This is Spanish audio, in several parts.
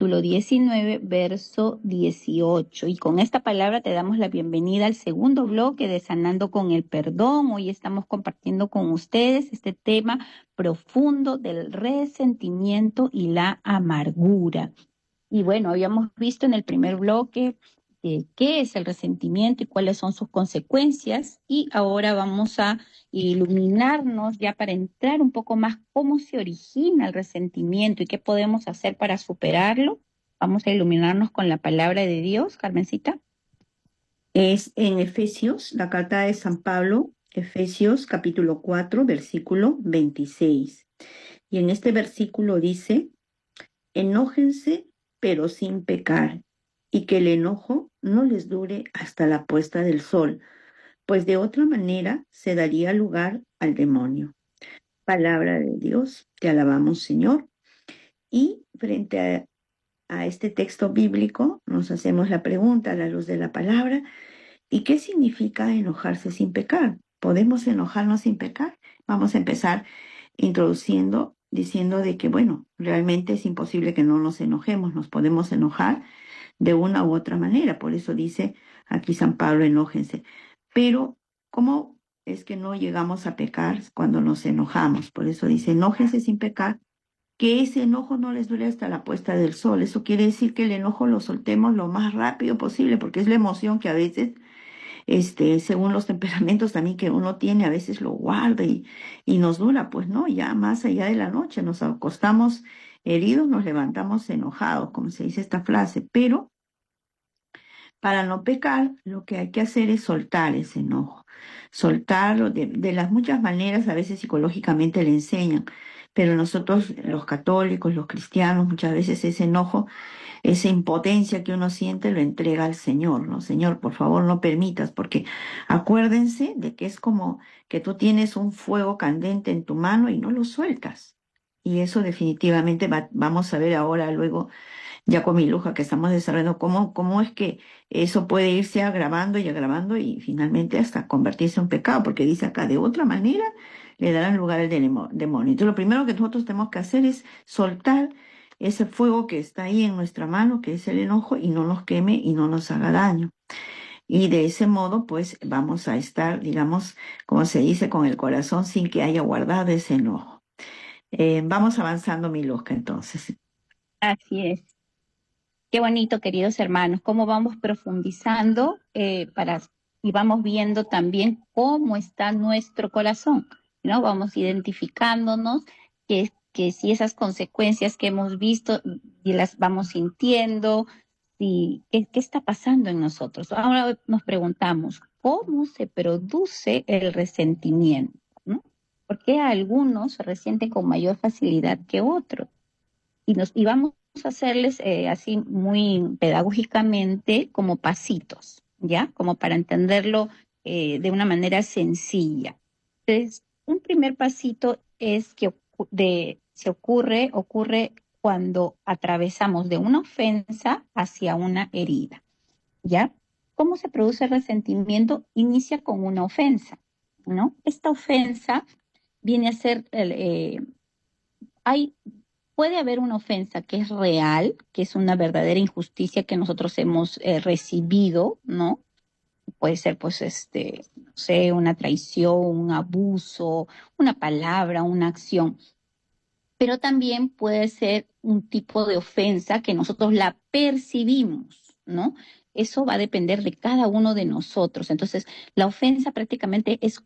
capítulo 19, verso 18. Y con esta palabra te damos la bienvenida al segundo bloque de Sanando con el Perdón. Hoy estamos compartiendo con ustedes este tema profundo del resentimiento y la amargura. Y bueno, habíamos visto en el primer bloque qué es el resentimiento y cuáles son sus consecuencias. Y ahora vamos a iluminarnos ya para entrar un poco más cómo se origina el resentimiento y qué podemos hacer para superarlo. Vamos a iluminarnos con la palabra de Dios, Carmencita. Es en Efesios, la carta de San Pablo, Efesios capítulo 4, versículo 26. Y en este versículo dice: enójense, pero sin pecar, y que el enojo no les dure hasta la puesta del sol, pues de otra manera se daría lugar al demonio. Palabra de Dios, te alabamos, Señor. Y frente a este texto bíblico, nos hacemos la pregunta a la luz de la palabra: ¿y qué significa enojarse sin pecar? ¿Podemos enojarnos sin pecar? Vamos a empezar introduciendo, diciendo de que, bueno, realmente es imposible que no nos enojemos, nos podemos enojar de una u otra manera. Por eso dice aquí San Pablo: enójense. Pero, ¿cómo es que no llegamos a pecar cuando nos enojamos? Por eso dice: enójense sin pecar, que ese enojo no les dure hasta la puesta del sol. Eso quiere decir que el enojo lo soltemos lo más rápido posible, porque es la emoción que a veces, según los temperamentos también que uno tiene, a veces lo guarda y nos dura, pues no, ya más allá de la noche nos acostamos heridos, nos levantamos enojados, como se dice esta frase. Pero para no pecar, lo que hay que hacer es soltar ese enojo, soltarlo de las muchas maneras. A veces psicológicamente le enseñan, pero nosotros, los católicos, los cristianos, muchas veces ese enojo, esa impotencia que uno siente, lo entrega al Señor, ¿no? Señor, por favor, no permitas, porque acuérdense de que es como que tú tienes un fuego candente en tu mano y no lo sueltas. Y eso definitivamente vamos a ver ahora, luego, ya con mi luja que estamos desarrollando, cómo es que eso puede irse agravando y finalmente hasta convertirse en un pecado, porque dice acá: de otra manera le darán lugar al demonio. Entonces, lo primero que nosotros tenemos que hacer es soltar ese fuego que está ahí en nuestra mano, que es el enojo, y no nos queme y no nos haga daño. Y de ese modo, pues, vamos a estar, digamos, como se dice, con el corazón sin que haya guardado ese enojo. Vamos avanzando, mi Luzca, entonces. Así es. Qué bonito, queridos hermanos, cómo vamos profundizando y vamos viendo también cómo está nuestro corazón, ¿no? Vamos identificándonos que si esas consecuencias que hemos visto y las vamos sintiendo, si, ¿qué está pasando en nosotros? Ahora nos preguntamos, ¿cómo se produce el resentimiento? ¿No? ¿Por qué algunos se resienten con mayor facilidad que otros? Y vamos a hacerles así muy pedagógicamente como pasitos, ¿ya? Como para entenderlo de una manera sencilla. Entonces, un primer pasito es que ocurre cuando atravesamos de una ofensa hacia una herida, ¿ya? ¿Cómo se produce el resentimiento? Inicia con una ofensa, ¿no? Esta ofensa viene a ser, hay puede haber una ofensa que es real, que es una verdadera injusticia que nosotros hemos recibido, ¿no? Puede ser, pues, no sé, una traición, un abuso, una palabra, una acción. Pero también puede ser un tipo de ofensa que nosotros la percibimos, ¿no? Eso va a depender de cada uno de nosotros. Entonces, la ofensa prácticamente es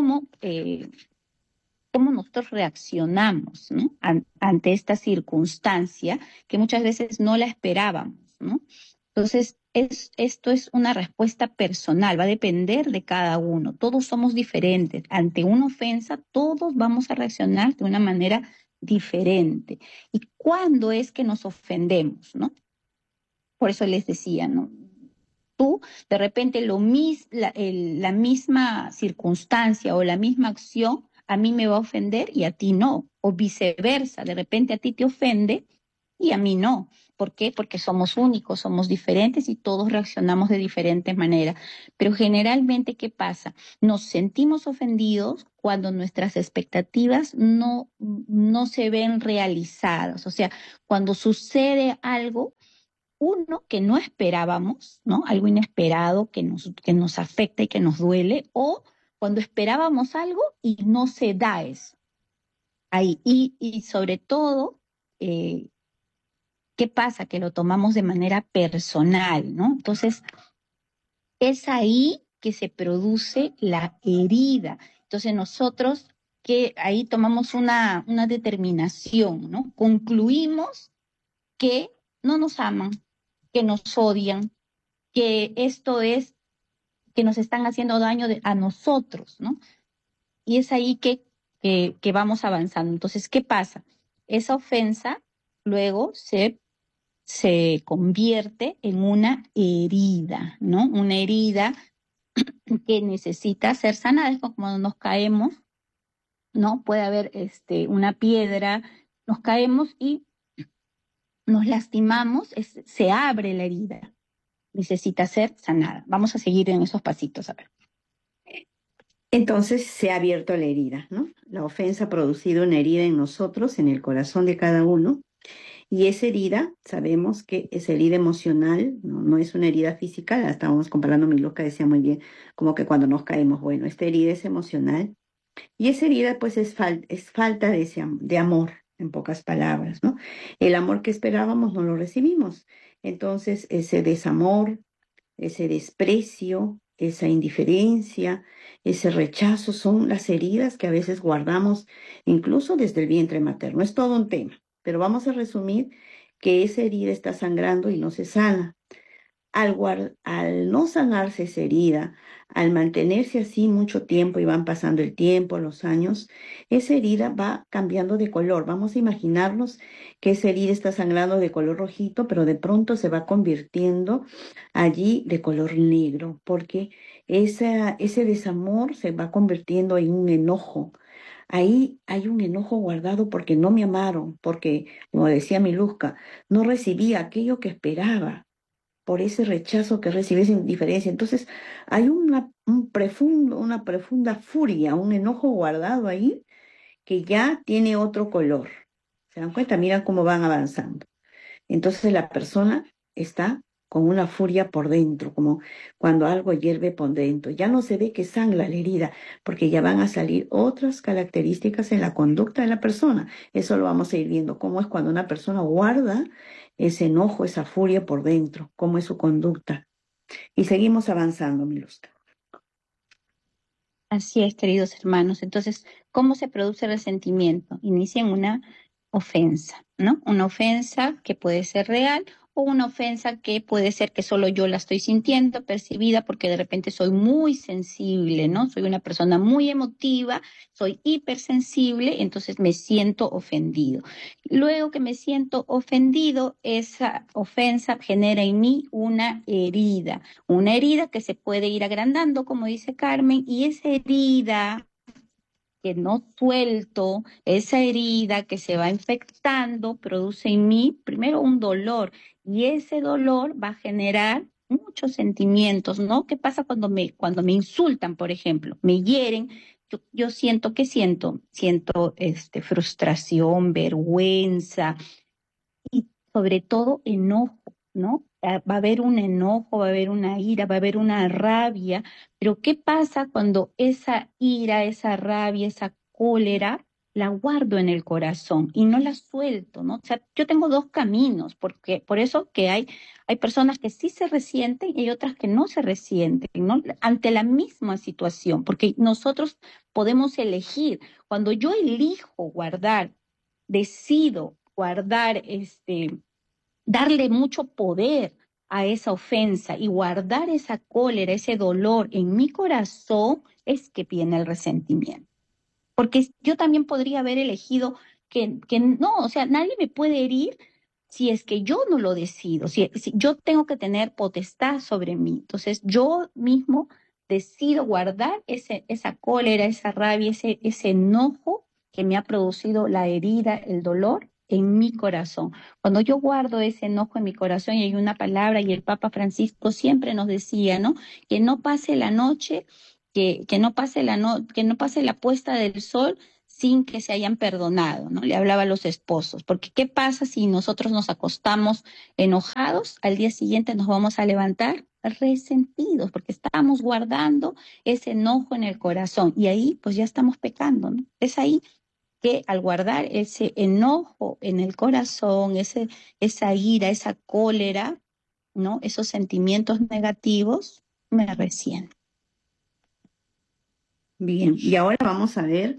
cómo nosotros reaccionamos, ¿no? Ante esta circunstancia que muchas veces no la esperábamos, ¿no? Entonces, esto es una respuesta personal, va a depender de cada uno. Todos somos diferentes. Ante una ofensa, todos vamos a reaccionar de una manera diferente. ¿Y cuándo es que nos ofendemos, no? Por eso les decía, ¿no? Tú, de repente, la misma circunstancia o la misma acción a mí me va a ofender y a ti no, o viceversa, de repente a ti te ofende y a mí no. ¿Por qué? Porque somos únicos, somos diferentes y todos reaccionamos de diferentes maneras. Pero generalmente, ¿qué pasa? Nos sentimos ofendidos cuando nuestras expectativas no se ven realizadas. O sea, cuando sucede algo, uno que no esperábamos, ¿no? Algo inesperado que nos afecta y que nos duele, o cuando esperábamos algo y no se da eso. Ahí. Y sobre todo, eh, ¿qué pasa? Que lo tomamos de manera personal, ¿no? Entonces, es ahí que se produce la herida. Entonces nosotros que ahí tomamos una determinación, ¿no? Concluimos que no nos aman, que nos odian, que esto es, que nos están haciendo daño a nosotros, ¿no? Y es ahí que vamos avanzando. Entonces, ¿qué pasa? Esa ofensa luego se convierte en una herida, ¿no? Una herida que necesita ser sanada. Es como cuando nos caemos, ¿no? Puede haber una piedra, nos caemos y nos lastimamos, se abre la herida, necesita ser sanada. Vamos a seguir en esos pasitos, a ver. Entonces se ha abierto la herida, ¿no? La ofensa ha producido una herida en nosotros, en el corazón de cada uno. Y esa herida, sabemos que es herida emocional, no es una herida física, la estábamos comparando, Miluska decía muy bien, como que cuando nos caemos, bueno, esta herida es emocional. Y esa herida pues es falta de amor, en pocas palabras, ¿no? El amor que esperábamos no lo recibimos. Entonces ese desamor, ese desprecio, esa indiferencia, ese rechazo son las heridas que a veces guardamos incluso desde el vientre materno. Es todo un tema, pero vamos a resumir que esa herida está sangrando y no se sana. Al no sanarse esa herida, al mantenerse así mucho tiempo y van pasando el tiempo, los años, esa herida va cambiando de color. Vamos a imaginarnos que esa herida está sangrando de color rojito, pero de pronto se va convirtiendo allí de color negro, porque ese desamor se va convirtiendo en un enojo. Ahí hay un enojo guardado porque no me amaron, porque, como decía Miluska, no recibí aquello que esperaba por ese rechazo que recibí, esa indiferencia. Entonces, hay una profunda furia, un enojo guardado ahí que ya tiene otro color. ¿Se dan cuenta? Mira cómo van avanzando. Entonces, la persona está con una furia por dentro, como cuando algo hierve por dentro. Ya no se ve que sangra la herida, porque ya van a salir otras características en la conducta de la persona. Eso lo vamos a ir viendo, cómo es cuando una persona guarda ese enojo, esa furia por dentro, cómo es su conducta. Y seguimos avanzando, Miluska. Así es, queridos hermanos. Entonces, ¿cómo se produce el resentimiento? Inicia en una ofensa, ¿no? Una ofensa que puede ser real o una ofensa que puede ser que solo yo la estoy sintiendo, percibida, porque de repente soy muy sensible, ¿no? Soy una persona muy emotiva, soy hipersensible, entonces me siento ofendido. Luego que me siento ofendido, esa ofensa genera en mí una herida que se puede ir agrandando, como dice Carmen, y esa herida que no suelto, esa herida que se va infectando, produce en mí primero un dolor, y ese dolor va a generar muchos sentimientos, ¿no? ¿Qué pasa cuando me insultan, por ejemplo? Me hieren. Yo siento, ¿qué siento? Siento frustración, vergüenza, y sobre todo enojo, ¿no? Va a haber un enojo, va a haber una ira, va a haber una rabia, pero ¿qué pasa cuando esa ira, esa rabia, esa cólera la guardo en el corazón y no la suelto, ¿no? O sea, yo tengo dos caminos, porque por eso que hay personas que sí se resienten y hay otras que no se resienten, ¿no? Ante la misma situación, porque nosotros podemos elegir. Cuando yo elijo guardar, decido guardar, darle mucho poder a esa ofensa y guardar esa cólera, ese dolor en mi corazón, es que viene el resentimiento. Porque yo también podría haber elegido que no, o sea, nadie me puede herir si es que yo no lo decido, si yo tengo que tener potestad sobre mí. Entonces, yo mismo decido guardar esa cólera, esa rabia, ese enojo que me ha producido la herida, el dolor en mi corazón. Cuando yo guardo ese enojo en mi corazón, y hay una palabra, y el Papa Francisco siempre nos decía, ¿no? Que no pase la noche que no pase que no pase la puesta del sol sin que se hayan perdonado, ¿no? Le hablaba a los esposos, porque ¿qué pasa si nosotros nos acostamos enojados? Al día siguiente nos vamos a levantar resentidos, porque estamos guardando ese enojo en el corazón y ahí pues ya estamos pecando, ¿no? Es ahí que al guardar ese enojo en el corazón, esa ira, esa cólera, ¿no? Esos sentimientos negativos, me resiento. Bien, y ahora vamos a ver,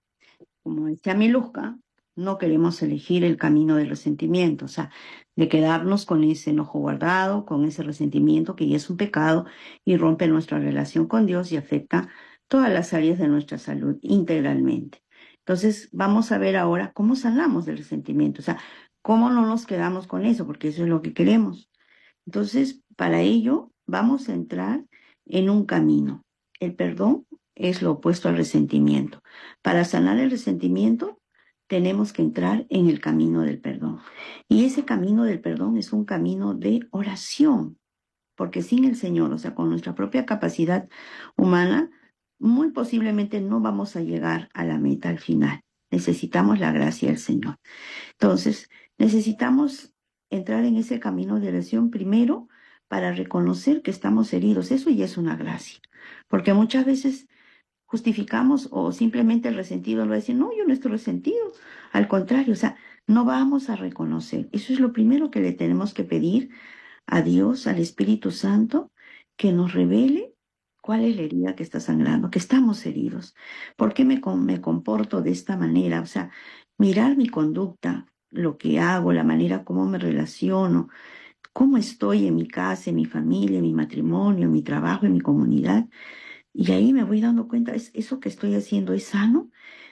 como decía Miluska, no queremos elegir el camino del resentimiento, o sea, de quedarnos con ese enojo guardado, con ese resentimiento que ya es un pecado y rompe nuestra relación con Dios y afecta todas las áreas de nuestra salud integralmente. Entonces, vamos a ver ahora cómo sanamos del resentimiento, o sea, cómo no nos quedamos con eso, porque eso es lo que queremos. Entonces, para ello, vamos a entrar en un camino. El perdón es lo opuesto al resentimiento. Para sanar el resentimiento, tenemos que entrar en el camino del perdón. Y ese camino del perdón es un camino de oración, porque sin el Señor, o sea, con nuestra propia capacidad humana, muy posiblemente no vamos a llegar a la meta al final. Necesitamos la gracia del Señor. Entonces, necesitamos entrar en ese camino de oración primero para reconocer que estamos heridos. Eso ya es una gracia, porque muchas veces justificamos o simplemente el resentido lo va a decir, no, yo no estoy resentido. Al contrario, o sea, no vamos a reconocer. Eso es lo primero que le tenemos que pedir a Dios, al Espíritu Santo, que nos revele cuál es la herida que está sangrando, que estamos heridos. ¿Por qué me comporto de esta manera? O sea, mirar mi conducta, lo que hago, la manera como me relaciono, cómo estoy en mi casa, en mi familia, en mi matrimonio, en mi trabajo, en mi comunidad. Y ahí me voy dando cuenta, ¿es eso que estoy haciendo es sano?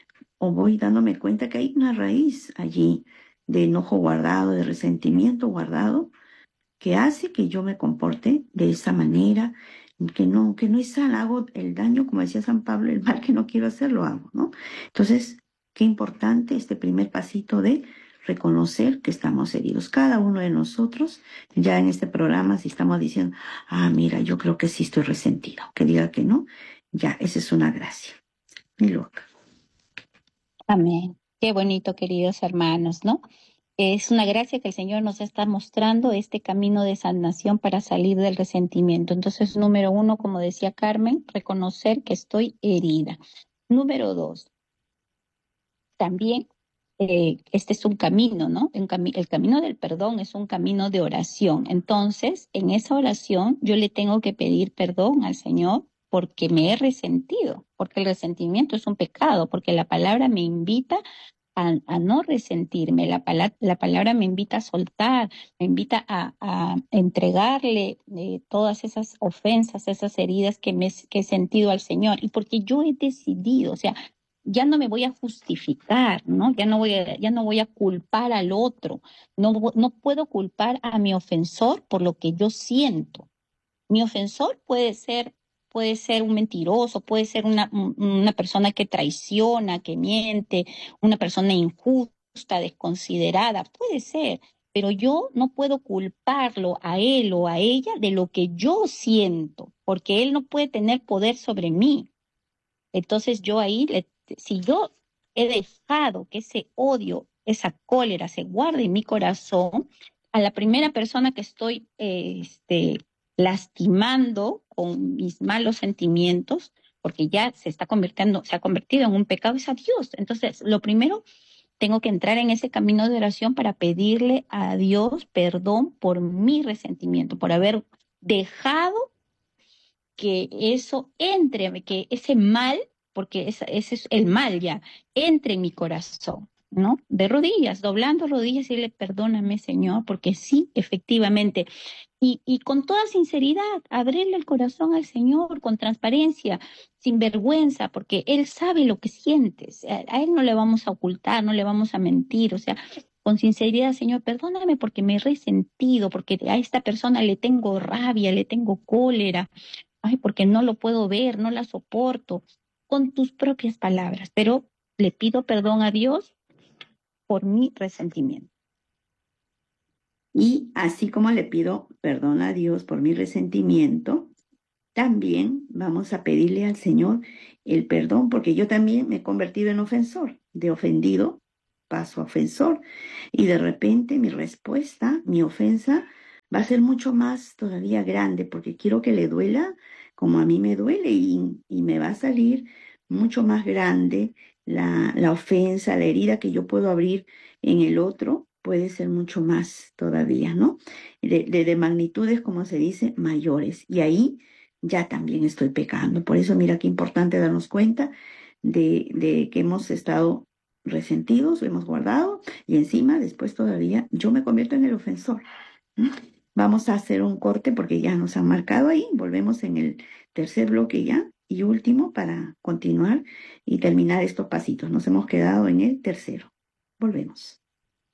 ¿O voy dándome cuenta que hay una raíz allí de enojo guardado, de resentimiento guardado, que hace que yo me comporte de esa manera, que no es sano? Hago el daño, como decía San Pablo, el mal que no quiero hacer, lo hago, ¿no? Entonces, qué importante este primer pasito de reconocer que estamos heridos. Cada uno de nosotros, ya en este programa, si estamos diciendo, ah, mira, yo creo que sí estoy resentido, que diga que no, ya, esa es una gracia. Mi loca. Amén. Qué bonito, queridos hermanos, ¿no? Es una gracia que el Señor nos está mostrando este camino de sanación para salir del resentimiento. Entonces, número uno, como decía Carmen, reconocer que estoy herida. Número dos, también este es un camino, ¿no? El camino del perdón es un camino de oración. Entonces, en esa oración yo le tengo que pedir perdón al Señor porque me he resentido, porque el resentimiento es un pecado, porque la palabra me invita a no resentirme, la palabra me invita a soltar, me invita a entregarle todas esas ofensas, esas heridas que he sentido al Señor, y porque yo he decidido, o sea, ya no me voy a justificar, ¿no? Ya no voy a culpar al otro, no puedo culpar a mi ofensor por lo que yo siento. Mi ofensor puede ser un mentiroso, puede ser una persona que traiciona, que miente, una persona injusta, desconsiderada, puede ser, pero yo no puedo culparlo a él o a ella de lo que yo siento, porque él no puede tener poder sobre mí. Entonces yo ahí, si yo he dejado que ese odio, esa cólera se guarde en mi corazón, a la primera persona que estoy lastimando con mis malos sentimientos, porque ya se ha convertido en un pecado, es a Dios. Entonces, lo primero, tengo que entrar en ese camino de oración para pedirle a Dios perdón por mi resentimiento, por haber dejado que eso entre, que ese mal, porque ese es el mal ya, entre en mi corazón, ¿no? De rodillas, doblando rodillas y decirle, perdóname, Señor, porque sí, efectivamente. Y con toda sinceridad, abrirle el corazón al Señor con transparencia, sin vergüenza, porque Él sabe lo que sientes. A Él no le vamos a ocultar, no le vamos a mentir. O sea, con sinceridad, Señor, perdóname porque me he resentido, porque a esta persona le tengo rabia, le tengo cólera. Ay, porque no lo puedo ver, no la soporto, con tus propias palabras, pero le pido perdón a Dios por mi resentimiento. Y así como le pido perdón a Dios por mi resentimiento, también vamos a pedirle al Señor el perdón, porque yo también me he convertido en ofensor. De ofendido paso a ofensor. Y de repente mi respuesta, mi ofensa, va a ser mucho más todavía grande, porque quiero que le duela como a mí me duele y me va a salir mucho más grande la ofensa, la herida que yo puedo abrir en el otro. Puede ser mucho más todavía, ¿no? De magnitudes, como se dice, mayores. Y ahí ya también estoy pecando. Por eso mira qué importante darnos cuenta de que hemos estado resentidos, lo hemos guardado y encima después todavía yo me convierto en el ofensor. ¿M? Vamos a hacer un corte porque ya nos han marcado ahí. Volvemos en el tercer bloque ya y último para continuar y terminar estos pasitos. Nos hemos quedado en el tercero. Volvemos.